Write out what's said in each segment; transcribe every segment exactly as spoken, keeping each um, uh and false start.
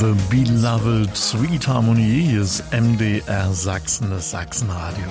The Beloved Sweet Harmonie, hier ist M D R Sachsen, das Sachsenradio.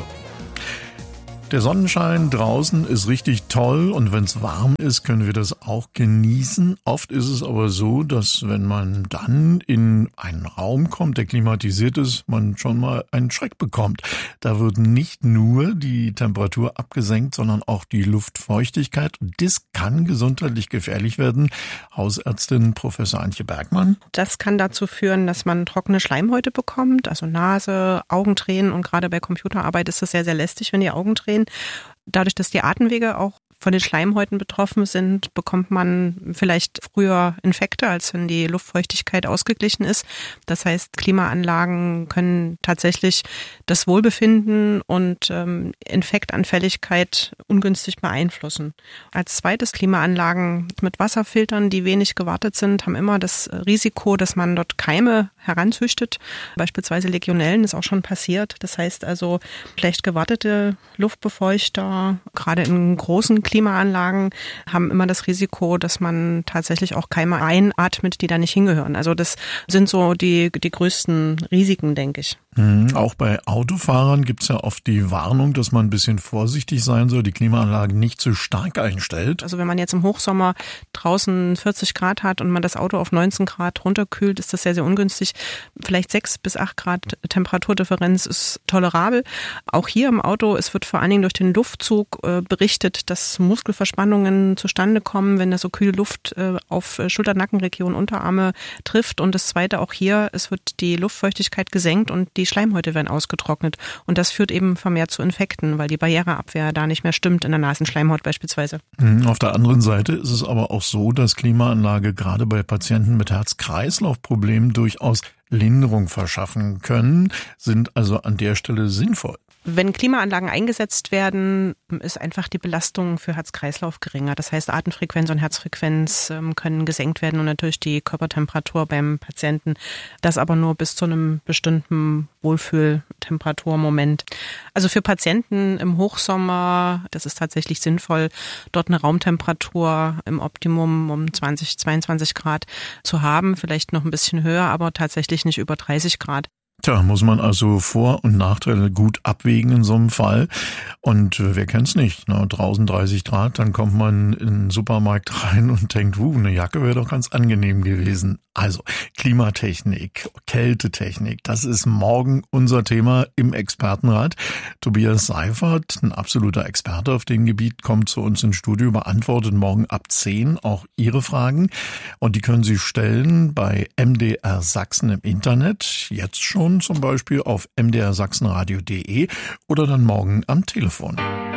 Der Sonnenschein draußen ist richtig toll und wenn es warm ist, können wir das auch genießen. Oft ist es aber so, dass wenn man dann in einen Raum kommt, der klimatisiert ist, man schon mal einen Schreck bekommt. Da wird nicht nur die Temperatur abgesenkt, sondern auch die Luftfeuchtigkeit. Und das kann gesundheitlich gefährlich werden. Hausärztin Professor Antje Bergmann. Das kann dazu führen, dass man trockene Schleimhäute bekommt, also Nase, Augentränen, und gerade bei Computerarbeit ist es sehr, sehr lästig, wenn die Augen tränen. Dadurch, dass die Atemwege auch von den Schleimhäuten betroffen sind, bekommt man vielleicht früher Infekte, als wenn die Luftfeuchtigkeit ausgeglichen ist. Das heißt, Klimaanlagen können tatsächlich das Wohlbefinden und ähm, Infektanfälligkeit ungünstig beeinflussen. Als zweites, Klimaanlagen mit Wasserfiltern, die wenig gewartet sind, haben immer das Risiko, dass man dort Keime heranzüchtet. Beispielsweise Legionellen ist auch schon passiert. Das heißt also, schlecht gewartete Luftbefeuchter, gerade in großen Klimaanlagen, haben immer das Risiko, dass man tatsächlich auch Keime einatmet, die da nicht hingehören. Also das sind so die, die größten Risiken, denke ich. Mhm, auch bei Autofahrern gibt es ja oft die Warnung, dass man ein bisschen vorsichtig sein soll, die Klimaanlage nicht zu stark einstellt. Also wenn man jetzt im Hochsommer draußen vierzig Grad hat und man das Auto auf neunzehn Grad runterkühlt, ist das sehr, sehr ungünstig. Vielleicht sechs bis acht Grad Temperaturdifferenz ist tolerabel. Auch hier im Auto, es wird vor allen Dingen durch den Luftzug äh, berichtet, dass Muskelverspannungen zustande kommen, wenn da so kühle Luft äh, auf Schulter-Nackenregion, Unterarme trifft. Und das Zweite auch hier, es wird die Luftfeuchtigkeit gesenkt und die Schleimhäute werden ausgetrocknet. Und das führt eben vermehrt zu Infekten, weil die Barriereabwehr da nicht mehr stimmt, in der Nasenschleimhaut beispielsweise. Auf der anderen Seite ist es aber auch so, dass Klimaanlage gerade bei Patienten mit Herz-Kreislauf-Problemen durchaus Linderung verschaffen können, sind also an der Stelle sinnvoll. Wenn Klimaanlagen eingesetzt werden, ist einfach die Belastung für Herz-Kreislauf geringer. Das heißt, Atemfrequenz und Herzfrequenz können gesenkt werden und natürlich die Körpertemperatur beim Patienten. Das aber nur bis zu einem bestimmten Wohlfühltemperaturmoment. Also für Patienten im Hochsommer, das ist tatsächlich sinnvoll, dort eine Raumtemperatur im Optimum um zwanzig, zweiundzwanzig Grad zu haben. Vielleicht noch ein bisschen höher, aber tatsächlich nicht über dreißig Grad. Tja, muss man also Vor- und Nachteile gut abwägen in so einem Fall. Und wer kennt's nicht? Na, draußen dreißig Grad, dann kommt man in den Supermarkt rein und denkt, wuh, eine Jacke wäre doch ganz angenehm gewesen. Also Klimatechnik, Kältetechnik, das ist morgen unser Thema im Expertenrat. Tobias Seifert, ein absoluter Experte auf dem Gebiet, kommt zu uns ins Studio, beantwortet morgen ab zehn auch Ihre Fragen. Und die können Sie stellen bei M D R Sachsen im Internet, jetzt schon zum Beispiel auf m d r sachsenradio punkt d e oder dann morgen am Telefon.